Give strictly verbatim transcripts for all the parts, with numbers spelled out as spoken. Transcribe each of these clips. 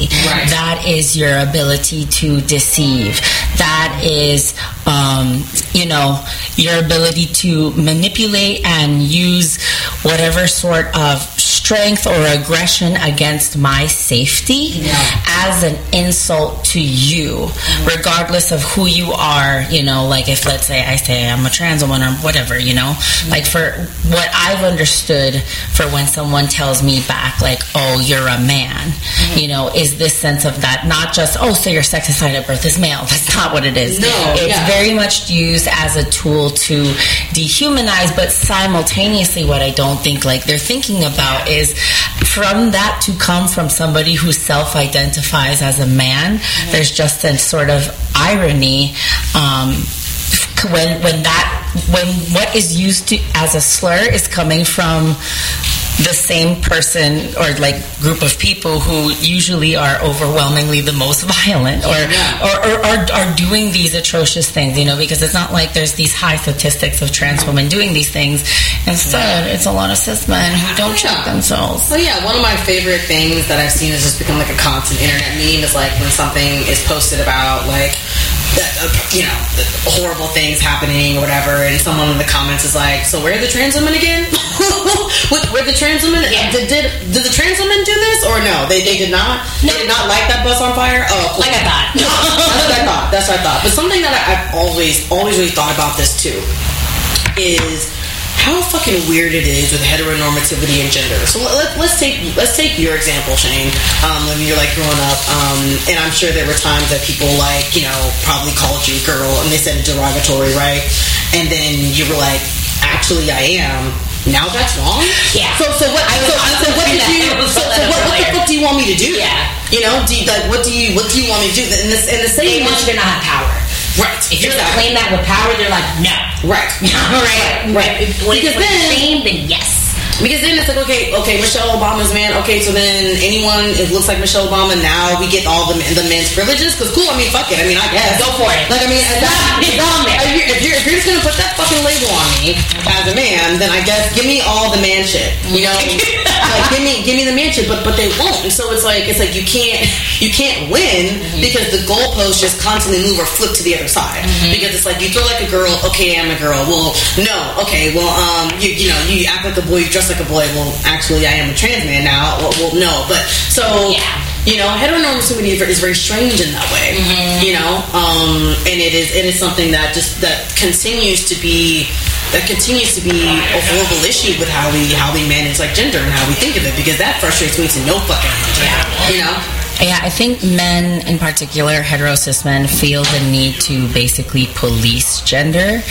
Right. That is your ability to deceive. That is, um, you know, your ability to manipulate and use whatever sort of strength or aggression against my safety yeah. as an insult to you, mm-hmm. regardless of who you are. You know, like if, let's say, I say I'm a trans woman or whatever, you know, mm-hmm. like for what I've understood for when someone tells me back, like, oh, you're a man, mm-hmm. you know, is this sense of that, not just, oh, so your sex assigned at birth is male. That's not what it is. No, it's yeah. very much used as a tool to dehumanize, but simultaneously what I don't think like they're thinking about is from that to come from somebody who self-identifies as a man, mm-hmm. there's just a sort of irony um, when when that when what is used to as a slur is coming from the same person or like group of people who usually are overwhelmingly the most violent or, yeah. or, or, or are doing these atrocious things, you know, because it's not like there's these high statistics of trans women doing these things. Instead, yeah. it's a lot of cis men who don't yeah. check themselves. Well, yeah, one of my favorite things that I've seen has just become like a constant internet meme is like when something is posted about like that, uh, you know, the horrible things happening or whatever, and someone in the comments is like, so where are the trans women again? Where the trans women? Yeah. Did, did did the trans women do this or no? They they did not. No. They did not light that bus on fire. Oh, like I thought. That's what I thought. That's what I thought. But something that I, I've always always really thought about this too is how fucking weird it is with heteronormativity and gender. So let, let's take let's take your example, Shane. Um, when you're like growing up, um, and I'm sure there were times that people like you know probably called you girl and they said it derogatory, right? And then you were like, actually, I am. Now that's wrong. Yeah. So so what? I so, so what did you? So, so what, what the fuck do you want me to do? Yeah. You know, do you, like what do you what do you want me to do? And the and the same. They want you to not have power. Right. If you're exactly. claim that with power, they're like, no. Right. right. Right. When because it's then, fame, then yes. Because then it's like, okay, okay, Michelle Obama's man. Okay, so then anyone, it looks like Michelle Obama. Now we get all the the men's privileges. Because cool, I mean, fuck it. I mean, I guess go for it. Like, I mean, it's not, it's on there. If you're, if you're if you're just gonna put that fucking label on me as a man, then I guess give me all the man shit. You know, like give me give me the man shit. But but they won't. And so it's like it's like you can't you can't win mm-hmm. because the goalposts just constantly move or flip to the other side. Mm-hmm. Because it's like you throw like a girl. Okay, I'm a girl. Well, no. Okay, well, um, you you know, you act like a boy, you dress like a boy. Well, actually, I am a trans man now. Well, well no, but so yeah. you know, heteronormativity is very strange in that way. Mm-hmm. You know, um, and it is it is something that just that continues to be that continues to be a horrible issue with how we how we manage like gender and how we think of it, because that frustrates me to no fucking end. Yeah. You know. Yeah, I think men in particular, hetero cis men, feel the need to basically police gender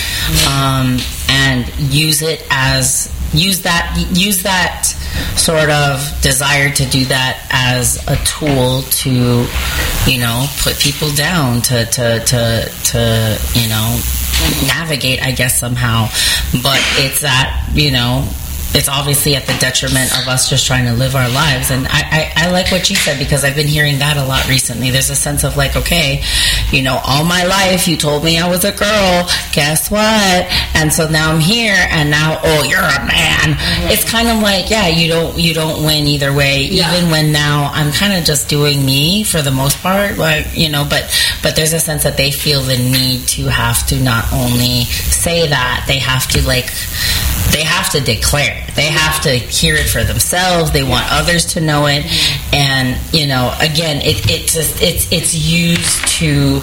um, and use it as use that use that sort of desire to do that as a tool to, you know, put people down, to to to, to you know, navigate, I guess, somehow. But it's that, you know, it's obviously at the detriment of us just trying to live our lives. And I, I, I like what you said, because I've been hearing that a lot recently. There's a sense of like, okay, you know, all my life you told me I was a girl. Guess what? And so now I'm here, and now, oh, you're a man. Mm-hmm. It's kind of like, yeah, you don't you don't win either way. Yeah. Even when now I'm kind of just doing me for the most part, like, you know. But but there's a sense that they feel the need to have to not only say that, they have to like. They have to declare. They have to hear it for themselves. They want others to know it, and you know, again, it it just it's it's used to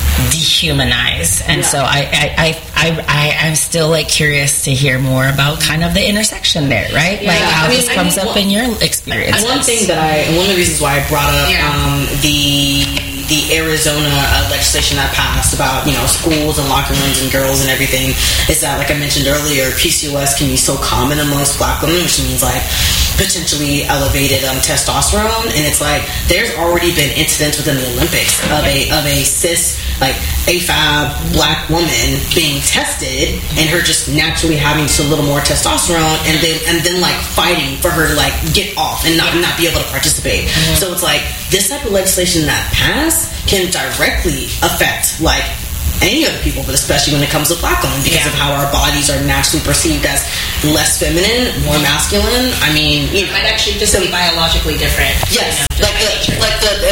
dehumanize. And yeah. so I I, I I I I'm still like curious to hear more about kind of the intersection there, right? Yeah. Like how I mean, this comes I mean, up well, in your experience. One thing that I one of the reasons why I brought up yeah. um, the. the Arizona uh, legislation that passed about, you know, schools and locker rooms and girls and everything is that, like I mentioned earlier, P C O S can be so common amongst black women, which means like potentially elevated um, testosterone. And it's like there's already been incidents within the Olympics of a of a cis like A F A B black woman being tested and her just naturally having just a little more testosterone, and then and then like fighting for her to like get off and not not be able to participate. Mm-hmm. So it's like this type of legislation that passed can directly affect like any other people, but especially when it comes to black women, because yeah. of how our bodies are naturally perceived as less feminine, more masculine. I mean, you know, might actually just be biologically different. Yes, you know, like the, like the, and, yeah.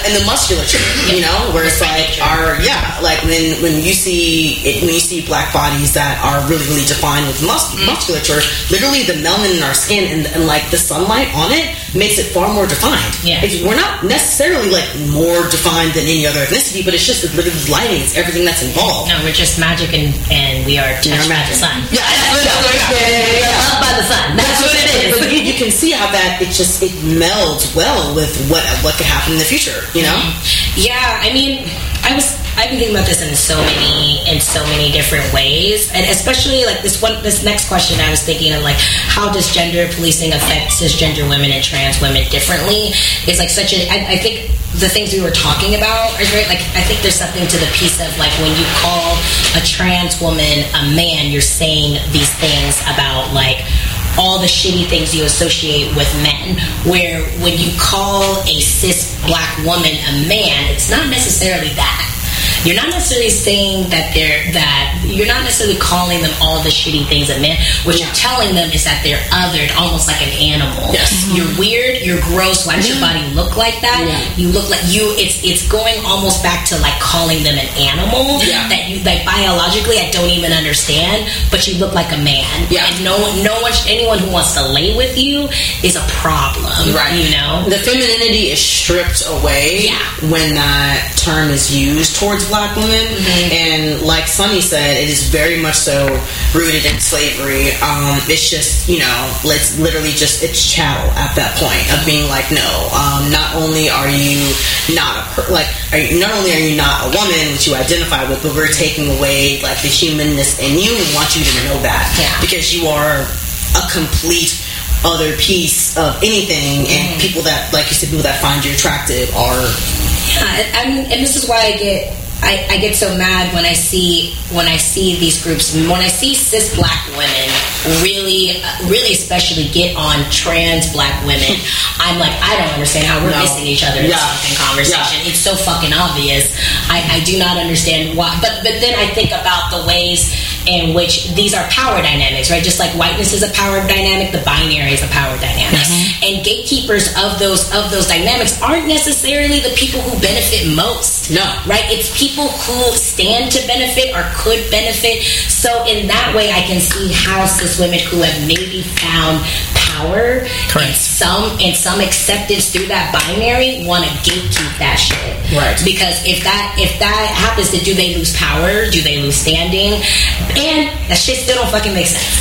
and the musculature, you know, where it's like our yeah, like when when you see it, when you see black bodies that are really really defined with mus- mm-hmm. musculature, literally the melanin in our skin and, and like the sunlight on it makes it far more defined. Yeah, it's, we're not necessarily like more defined than any other ethnicity, but it's just the literally lighting, it's everything that's involved. No, we're just magic, and and we are touched by the sun. Yeah, that's yeah, yeah, yeah, yeah. Loved by the sun. That's what it is. But you, you can see how that it just it melds well with what what could happen in the future. You know? Yeah, I mean, I was I've been thinking about this in so many in so many different ways, and especially like this one this next question I was thinking of, like, how does gender policing affect cisgender women and trans women differently? It's like such a I, I think the things we were talking about are great. Like, I think there's something to the piece of, like, when you call a trans woman a man, you're saying these things about, like, all the shitty things you associate with men, where when you call a cis black woman a man, it's not necessarily that. You're not necessarily saying that they're that you're not necessarily calling them all the shitty things of men. What yeah. you're telling them is that they're othered, almost like an animal. Yes. Mm-hmm. You're weird, you're gross. Why does yeah. your body look like that? Yeah. You look like you it's it's going almost back to like calling them an animal yeah. that you like biologically I don't even understand, but you look like a man. Yeah. And no no one anyone who wants to lay with you is a problem. Right. You know? The femininity is stripped away yeah. when that term is used towards black women, mm-hmm. and like Sunny said, it is very much so rooted in slavery. Um, it's just, you know, let's literally just it's chattel at that point of being like, no, um, not only are you not a per- like, are you, not only are you not a woman which you identify with, but we're taking away like the humanness in you and want you to know that yeah. because you are a complete other piece of anything, and mm. people that, like you said, people that find you attractive are yeah. I mean, and this is why I get. I, I get so mad when I see when I see these groups, when I see cis black women really, really especially get on trans black women. I'm like, I don't understand how we're no. missing each other in yeah. this fucking conversation. Yeah. It's so fucking obvious. I, I do not understand why. But but then I think about the ways in which these are power dynamics, right? Just like whiteness is a power dynamic, the binary is a power dynamic. Mm-hmm. And gatekeepers of those of those dynamics aren't necessarily the people who benefit most. No. Right? It's people who stand to benefit or could benefit. So in that way, I can see how cis women who have maybe found power and some and some acceptance through that binary want to gatekeep that shit. Right. Because if that if that happens, then do they lose power? Do they lose standing? And that shit still don't fucking make sense.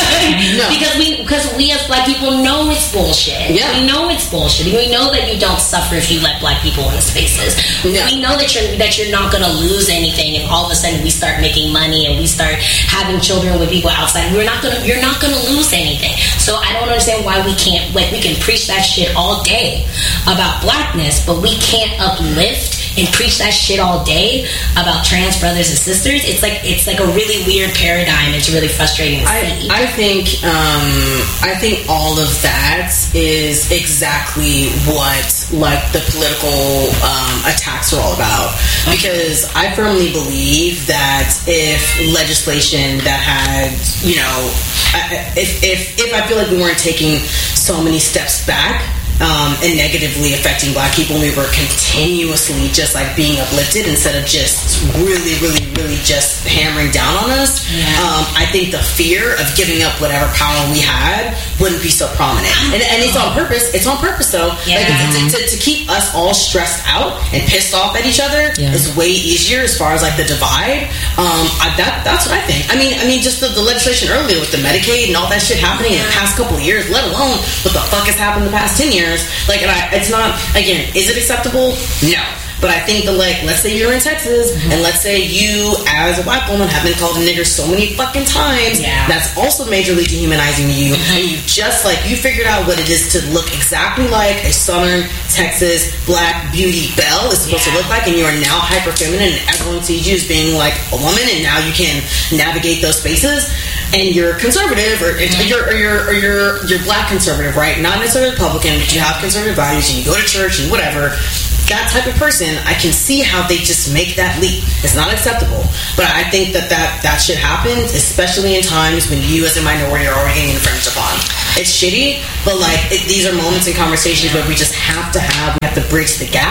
No. Because we because we as black people know it's bullshit. Yeah. We know it's bullshit. We know that you don't suffer if you let black people in the spaces. Yeah. We know that you're that you're not gonna lose anything if all of a sudden we start making money and we start having children with people outside. We're not gonna you're not gonna lose anything. So I don't understand why we can't like we can preach that shit all day about blackness, but we can't uplift and preach that shit all day about trans brothers and sisters. It's like it's like a really weird paradigm. It's really frustrating to see. I, I think um, I think all of that is exactly what like the political um, attacks are all about. Because I firmly believe that if legislation that had, you know, if if if I feel like we weren't taking so many steps back. Um, and negatively affecting black people, and we were continuously just like being uplifted instead of just really, really, really just hammering down on us. Yeah. Um, I think the fear of giving up whatever power we had wouldn't be so prominent, and, and it's on purpose. It's on purpose, though. Yeah. Like, to, to, to keep us all stressed out and pissed off at each other yeah. is way easier as far as like the divide. Um, I, that that's what I think. I mean, I mean, just the, the legislation earlier with the Medicaid and all that shit happening yeah. in the past couple of years, let alone what the fuck has happened in the past ten years. Like, and I, it's not, again, is it acceptable? No. But I think that, like, let's say you're in Texas, mm-hmm. and let's say you, as a black woman, have been called a nigger so many fucking times, yeah. that's also majorly dehumanizing you, mm-hmm. and you just, like, you figured out what it is to look exactly like a Southern Texas black beauty belle is supposed yeah. to look like, and you are now hyper-feminine, and everyone sees you as being, like, a woman, and now you can navigate those spaces, and you're conservative, or, mm-hmm. you're, or you're, or you're, you're black conservative, right? Not necessarily Republican, but you have conservative values, and you go to church, and whatever. That type of person, I can see how they just make that leap. It's not acceptable. But I think that that, that shit happens, especially in times when you as a minority are already getting infringed upon. It's shitty, but like it, these are moments in conversations where we just have to have, we have to bridge the gap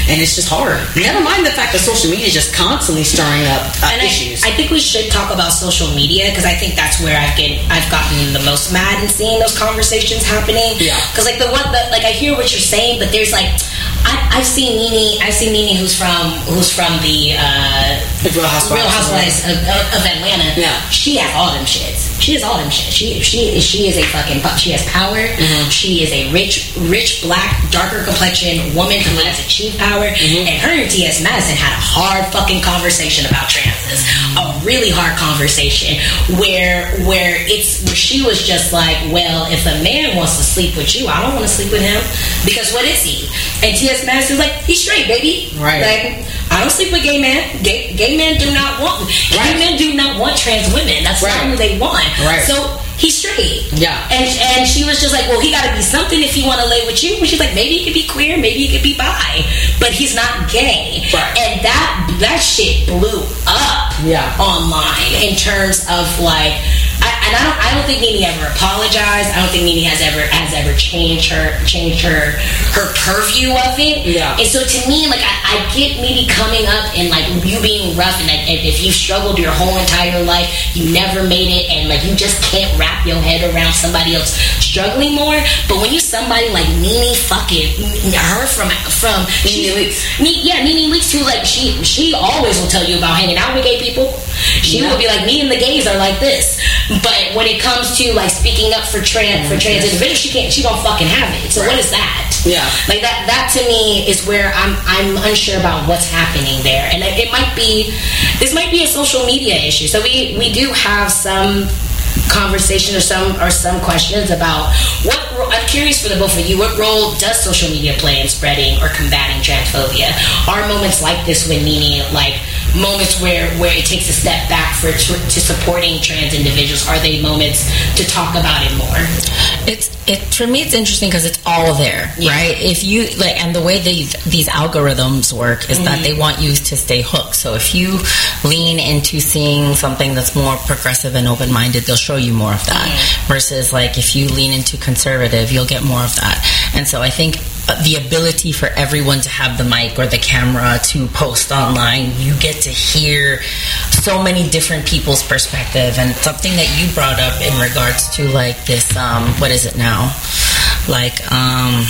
and it's just hard. Never mind the fact that social media is just constantly stirring up uh, and issues. I, I think we should talk about social media, because I think that's where I've get I've gotten the most mad in seeing those conversations happening. Yeah. Because like the one that like I hear what you're saying, but there's like I, I've seen Nene. I've seen Nene, who's from who's from the uh, Real Housewives, Real Housewives of, of Atlanta. Yeah. She has all them shits. She has all them shit. She she she is a fucking. She has power. Mm-hmm. She is a rich rich black darker complexion woman who has achieved power. Mm-hmm. And her and T S Madison had a hard fucking conversation about transes. Mm-hmm. A really hard conversation where where it's where she was just like, well, if a man wants to sleep with you, I don't want to sleep with him, because what is he? And T S Madison's like, he's straight, baby. Right. Like, I don't sleep with gay men. Gay, gay men do not want. Right. Gay men do not want trans women. That's right. not who they want. Right. So he's straight. Yeah. And and she was just like, well, he got to be something if he want to lay with you. And she's like, maybe he could be queer, maybe he could be bi, but he's not gay. Right. And that that shit blew up. Yeah. Online in terms of like. I, and I don't. I don't think Nene ever apologized. I don't think Nene has ever has ever changed her changed her her purview of it. Yeah. And so to me, like I, I get Nene coming up and like you being rough, and that if you've struggled your whole entire life, you never made it, and like you just can't wrap your head around somebody else struggling more. But when you somebody like Nene fucking her from from Nene Leakes, yeah, Nene Leakes, who like she she always will tell you about hanging out with gay people. She yeah. will be like, me and the gays are like this. But when it comes to like speaking up for trans for trans individuals, she can't. She don't fucking have it. So right. what is that? Yeah, like that. That to me is where I'm. I'm unsure about what's happening there, and it might be. This might be a social media issue. So we we do have some conversation or some or some questions about what. I'm curious for the both of you. What role does social media play in spreading or combating transphobia? Are moments like this with Nene like moments where, where it takes a step back for to, to supporting trans individuals? Are they moments to talk about it more? It's it for me. It's interesting because it's all there, yeah. right? If you like, and the way these these algorithms work is mm-hmm. that they want you to stay hooked. So if you lean into seeing something that's more progressive and open minded, they'll show you more of that. Mm-hmm. Versus like if you lean into conservative, you'll get more of that. And so I think the ability for everyone to have the mic or the camera to post online, you get to hear so many different people's perspective. And something that you brought up in regards to like this um what is it now like um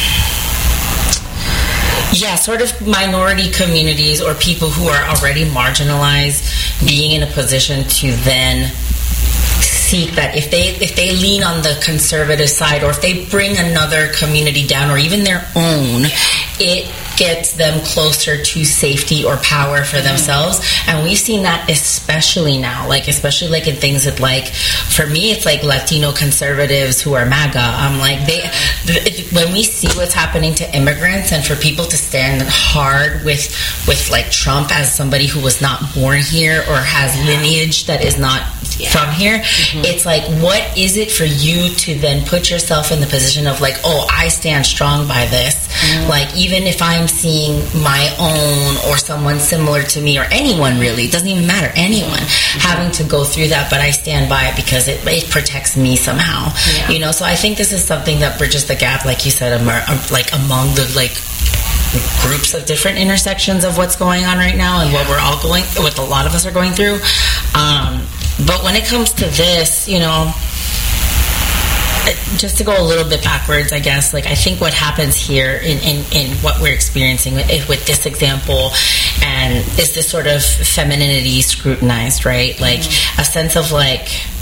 yeah sort of minority communities or people who are already marginalized being in a position to then seek that if they if they lean on the conservative side, or if they bring another community down, or even their own, it gets them closer to safety or power for themselves. And we've seen that especially now, like especially like in things that, like, for me it's like Latino conservatives who are MAGA. I'm like, they when we see what's happening to immigrants, and for people to stand hard with with like Trump as somebody who was not born here or has lineage that is not Yeah. from here, mm-hmm. it's like, what is it for you to then put yourself in the position of like, oh, I stand strong by this, mm-hmm. like even if I'm seeing my own or someone similar to me, or anyone really, it doesn't even matter, anyone mm-hmm. having to go through that, but I stand by it because it, it protects me somehow, yeah. you know. So I think this is something that bridges the gap, like you said, like among the like groups of different intersections of what's going on right now, and yeah. what we're all going, what a lot of us are going through. Um, But when it comes to this, you know, just to go a little bit backwards, I guess, like, I think what happens here in, in, in what we're experiencing with, with this example, and is this sort of femininity scrutinized, right? Like, mm-hmm. a sense of, like,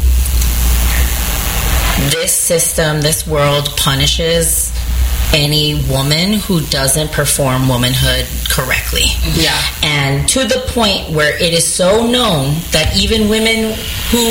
this system, this world punishes any woman who doesn't perform womanhood correctly. Yeah. And to the point where it is so known that even women who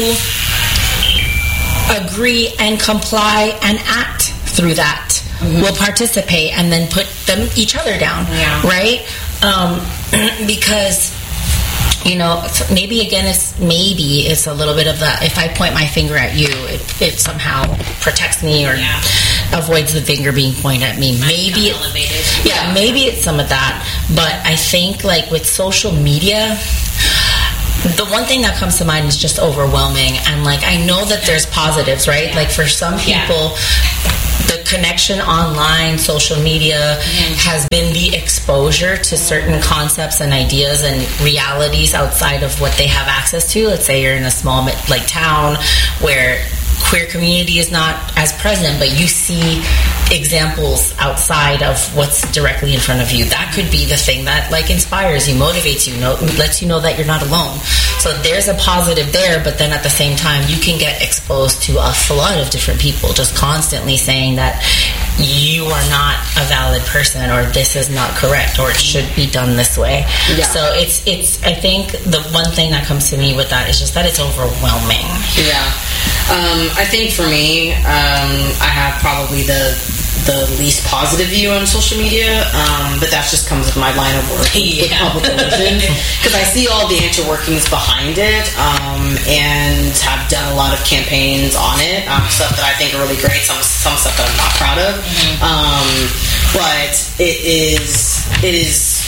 agree and comply and act through that mm-hmm. will participate and then put them each other down. Yeah. Right? Um, because, you know, maybe again, it's maybe it's a little bit of that. If I point my finger at you, it, it somehow protects me, or yeah. avoids the finger being pointed at me. Maybe it, yeah, maybe it's some of that. But I think, like, with social media, the one thing that comes to mind is just overwhelming. And, like, I know that there's positives, right? Like, for some people, the connection online, social media, mm-hmm. has been the exposure to certain concepts and ideas and realities outside of what they have access to. Let's say you're in a small like town where queer community is not as present, but you see examples outside of what's directly in front of you. That could be the thing that like inspires you, motivates you, know, lets you know that you're not alone. So there's a positive there, but then at the same time you can get exposed to a flood of different people just constantly saying that you are not a valid person, or this is not correct, or it should be done this way. Yeah. So it's it's I think the one thing that comes to me with that is just that it's overwhelming. Yeah. Um, I think for me, um, I have probably the the least positive view on social media, um, but that just comes with my line of work yeah. with public relations, because I see all the interworkings behind it, um, and have done a lot of campaigns on it, um, stuff that I think are really great, some some stuff that I'm not proud of, mm-hmm. um, but it is it is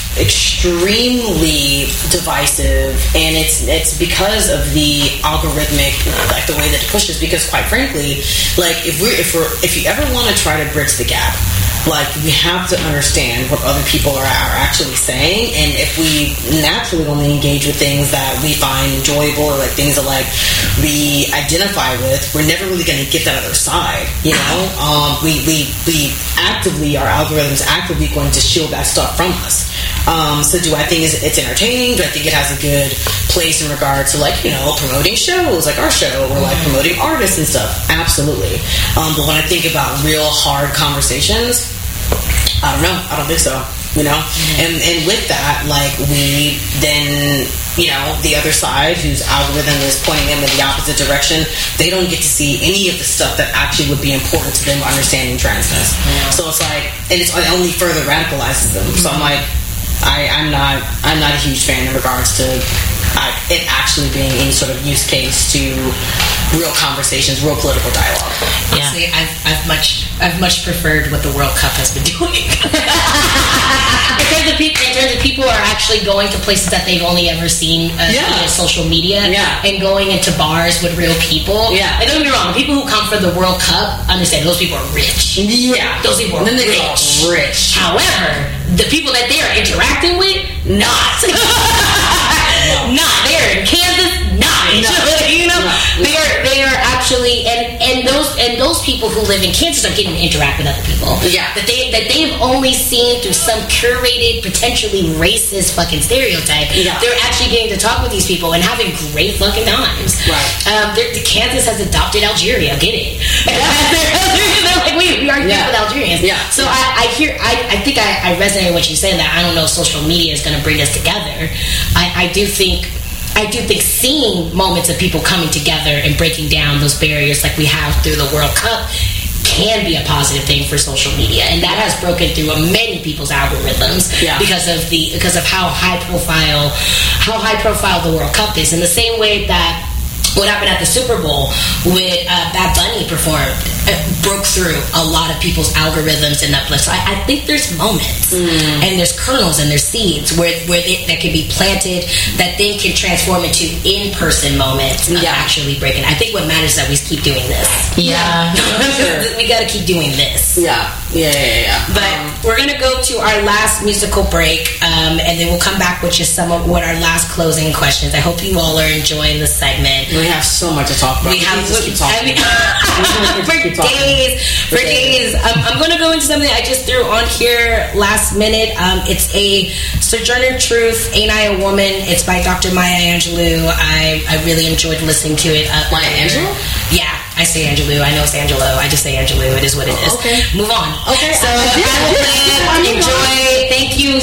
extremely divisive, and it's it's because of the algorithmic, like the way that it pushes. Because quite frankly, like if we're if we're if you ever want to try to bridge the gap, like we have to understand what other people are, are actually saying, and if we naturally only engage with things that we find enjoyable, or like things that like we identify with, we're never really going to get that other side, you know. Um, we we we actively, our algorithms actively going to shield that stuff from us. Um, so do I think it's, it's entertaining? Do I think it has a good place in regard to, like, you know, promoting shows like our show, or like promoting artists and stuff? Absolutely. Um, but when I think about real hard conversations, I don't know. I don't think so. You know? Mm-hmm. And and with that, like, we then, you know, the other side, whose algorithm is pointing them in the opposite direction, they don't get to see any of the stuff that actually would be important to them understanding transness. Yeah. So it's like, and it's, it only further radicalizes them. Mm-hmm. So I'm like, I, I'm not I'm not a huge fan in regards to uh, it actually being any sort of use case to real conversations, real political dialogue. Yeah. Honestly, I've, I've much I've much preferred what the World Cup has been doing. in, terms of people, in terms of people are actually going to places that they've only ever seen uh, yeah. via social media, yeah. and going into bars with real people. Yeah. And don't get me wrong, the people who come for the World Cup, understand those people are rich. Yeah. Those people are rich. rich. However, the people that they are interacting with, not. no. Not. They're in Kansas, not. No. You know, no. they are they are actually, and, and those and those people who live in Kansas are getting to interact with other people. Yeah. That they that they've only seen through some curated, potentially racist fucking stereotype. Yeah. They're actually getting to talk with these people and having great fucking times. Right. Um, Kansas has adopted Algeria. Get it? They're like, we, we are here yeah. with Algerians. Yeah. So I, I hear I, I think I, I resonate with what you saying, that I don't know if social media is going to bring us together. I, I do think I do think seeing moments of people coming together and breaking down those barriers like we have through the World Cup can be a positive thing for social media, and that has broken through many people's algorithms yeah. because of the because of how high profile how high profile the World Cup is. In the same way that what happened at the Super Bowl with uh, Bad Bunny performed uh, broke through a lot of people's algorithms and uplifts. So I, I think there's moments mm. and there's kernels and there's seeds where, where they, that can be planted that then can transform into in-person moments of yeah. actually breaking. I think what matters is that we keep doing this. Yeah. Sure. We got to keep doing this. Yeah. Yeah, yeah, yeah. But um, we're going to go to our last musical break, um, and then we'll come back with just some of what our last closing questions. I hope you all are enjoying the segment. We have so much to talk about. We, we have to keep talking. I mean, for days, for days. Um, I'm going to go into something I just threw on here last minute. Um, it's a Sojourner Truth, Ain't I a Woman? It's by Doctor Maya Angelou. I, I really enjoyed listening to it. Uh, Maya Angelou? Yeah, I say Angelou. I know it's Angelo. I just say Angelou. It is what it is. Oh, okay. Move on. Okay. So I will plan, enjoy. Thank you.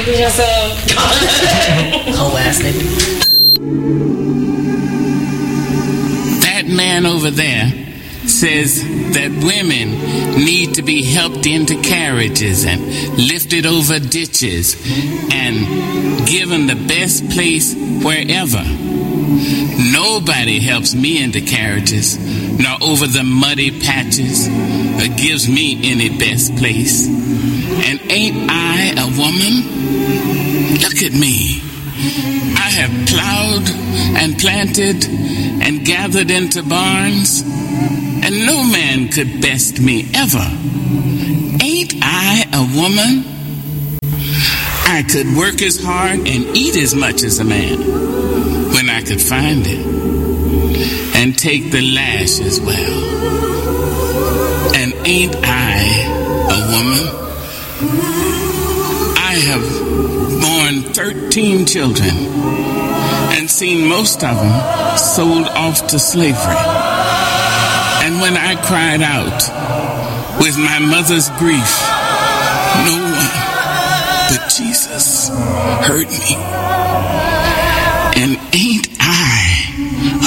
Whole last name. That man over there says that women need to be helped into carriages and lifted over ditches and given the best place wherever. Nobody helps me into carriages, nor over the muddy patches, or gives me any best place. And ain't I a woman? Look at me. I have plowed and planted and gathered into barns and no man could best me ever. Ain't I a woman? I could work as hard and eat as much as a man when I could find it, and take the lash as well. And ain't I a woman? I have borne thirteen children and seen most of them sold off to slavery. And when I cried out with my mother's grief, no one but Jesus heard me. And ain't I